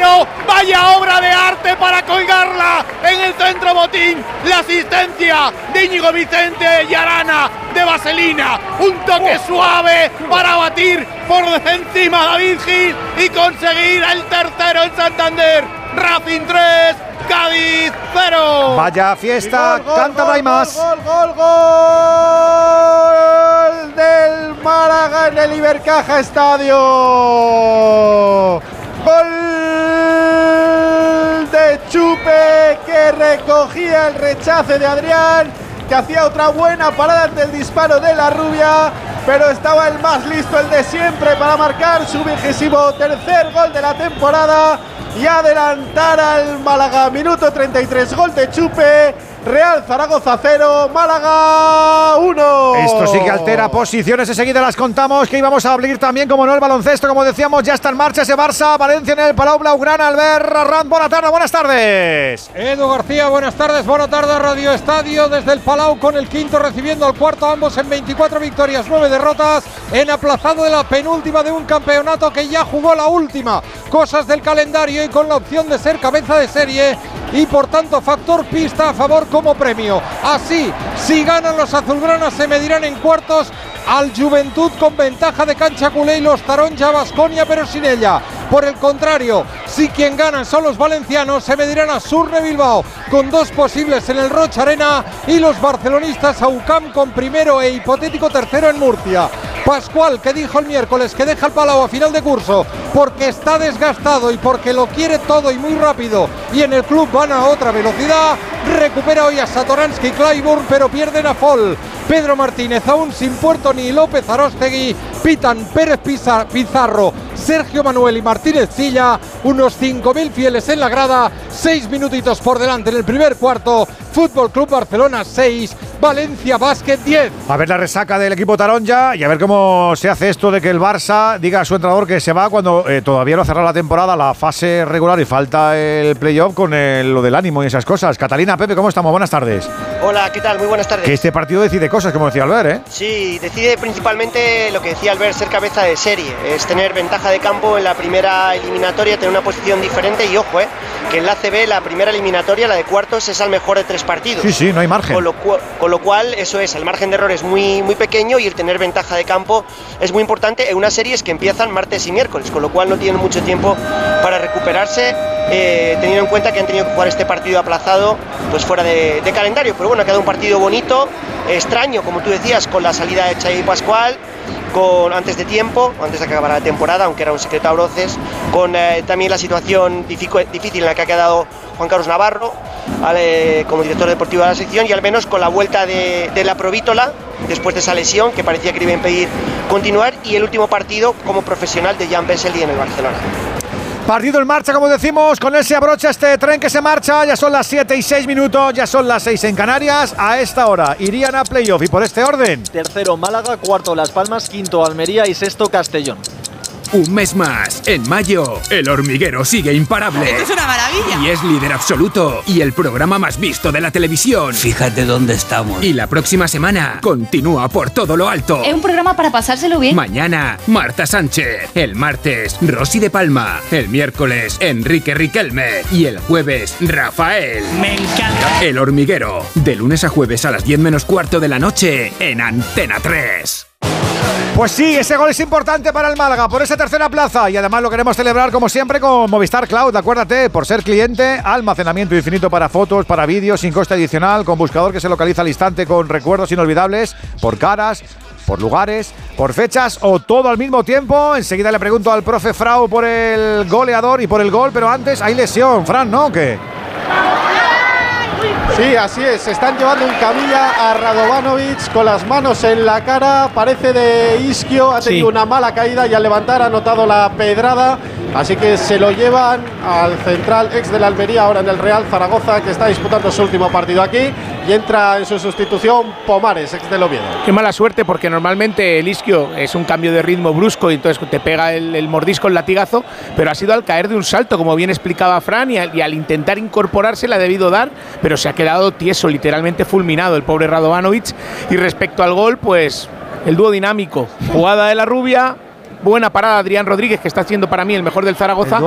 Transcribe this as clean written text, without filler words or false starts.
Castro. Vaya obra de arte para colgarla en el centro botín. La asistencia de Íñigo Vicente y Arana de Vaselina. Un toque suave para batir por encima a David Gil y conseguir el tercero en Santander. Racing 3, Cádiz 0. Vaya fiesta, canta hay más. Gol del Málaga en el Ibercaja Estadio. Gol de Chupe, que recogía el rechace de Adrián, que hacía otra buena parada ante el disparo de la rubia, pero estaba el más listo, el de siempre, para marcar su 23º gol de la temporada y adelantar al Málaga. Minuto 33, gol de Chupe. Real Zaragoza 0, Málaga 1. Esto sí que altera posiciones, enseguida las contamos, que íbamos a abrir también, como no, el baloncesto, como decíamos, ya está en marcha ese Barça, Valencia en el Palau Blaugrana. Albert Arranz, buenas tardes. Edu García, buenas tardes Radio Estadio desde el Palau, con el quinto recibiendo al cuarto, ambos en 24 victorias, 9 derrotas, en aplazado de la penúltima de un campeonato que ya jugó la última. Cosas del calendario y con la opción de ser cabeza de serie y por tanto factor pista a favor como premio. Así, si ganan los azulgranas, se medirán en cuartos al Juventud con ventaja de cancha culé y los Taronja Baskonia, pero sin ella. Por el contrario, si quien ganan son los valencianos, se medirán a Surne Bilbao con dos posibles en el Rocha Arena y los barcelonistas a UCAM con primero e hipotético tercero en Murcia. Pascual, que dijo el miércoles que deja el Palau a final de curso porque está desgastado y porque lo quiere todo y muy rápido, y en el club van a otra velocidad, recupera hoy a Satoransky y Clyburn, pero pierden a Fall. Pedro Martínez aún sin Puerto ni López Aróstegui, pitan Pérez Pizarro, Sergio Manuel y Martínez Cilla, unos 5.000 fieles en la grada, 6 minutitos por delante en el primer cuarto. Fútbol Club Barcelona 6, Valencia Básquet 10. A ver la resaca del equipo Taronja y a ver cómo se hace esto de que el Barça diga a su entrenador que se va cuando todavía no ha cerrado la temporada, la fase regular, y falta el playoff con lo del ánimo y esas cosas. Catalina, Pepe, ¿cómo estamos? Buenas tardes. Hola, ¿qué tal? Muy buenas tardes. Que este partido decide cosas, como decía Albert, ¿eh? Sí, decide principalmente lo que decía Albert, ser cabeza de serie, es tener ventaja de campo en la primera eliminatoria, tener una posición diferente y ojo, que en la ACB la primera eliminatoria, la de cuartos, es al mejor de 3 partidos. Sí, no hay margen. Con lo cual, eso es, el margen de error es muy, muy pequeño y el tener ventaja de campo es muy importante en unas series que empiezan martes y miércoles, con lo cual no tienen mucho tiempo para recuperarse, teniendo en cuenta que han tenido que jugar este partido aplazado pues fuera de calendario. Pero bueno, ha quedado un partido bonito, extraño, como tú decías, con la salida de Xavi Pascual, antes de tiempo, antes de que acabara la temporada, aunque era un secreto a voces, con también la situación difícil en la que ha quedado Juan Carlos Navarro como director deportivo de la sección, y al menos con la vuelta de la Provítola después de esa lesión que parecía que le iba a impedir continuar, y el último partido como profesional de Jan Vesely en el Barcelona. Partido en marcha, como decimos, con él se abrocha este tren que se marcha. Ya son las 7 y 6 minutos, ya son las 6 en Canarias. A esta hora irían a playoff y por este orden: tercero Málaga, cuarto Las Palmas, quinto Almería y sexto Castellón. Un mes más. En mayo, El Hormiguero sigue imparable. ¡Esto es una maravilla! Y es líder absoluto. Y el programa más visto de la televisión. Fíjate dónde estamos. Y la próxima semana continúa por todo lo alto. Es un programa para pasárselo bien. Mañana, Marta Sánchez. El martes, Rosy de Palma. El miércoles, Enrique Riquelme. Y el jueves, Rafael. Me encanta. El Hormiguero. De lunes a jueves a las 10 menos cuarto de la noche en Antena 3. Pues sí, ese gol es importante para el Málaga por esa tercera plaza, y además lo queremos celebrar como siempre con Movistar Cloud. Acuérdate, por ser cliente, almacenamiento infinito para fotos, para vídeos, sin coste adicional, con buscador que se localiza al instante, con recuerdos inolvidables, por caras, por lugares, por fechas o todo al mismo tiempo. Enseguida le pregunto al profe Frau por el goleador y por el gol, pero antes hay lesión, Fran, ¿no? ¿Qué? Sí, así es, se están llevando en camilla a Radovanovic con las manos en la cara, parece de isquio, ha tenido una mala caída y al levantar ha notado la pedrada, así que se lo llevan al central ex de la Almería, ahora en el Real Zaragoza, que está disputando su último partido aquí, y entra en su sustitución Pomares, ex del Oviedo. Qué mala suerte, porque normalmente el isquio es un cambio de ritmo brusco y entonces te pega el mordisco, el latigazo, pero ha sido al caer de un salto, como bien explicaba Fran, y al intentar incorporarse le ha debido dar, pero se ha quedado tieso, literalmente fulminado el pobre Radovanovic. Y respecto al gol, pues el dúo dinámico, jugada de la rubia, buena parada Adrián Rodríguez, que está siendo para mí el mejor del Zaragoza,